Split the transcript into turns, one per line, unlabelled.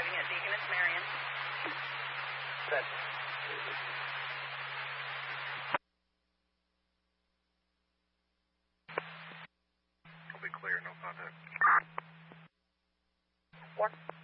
arriving at Deaconess Marion.
Set.
Will be clear, no contact.
One.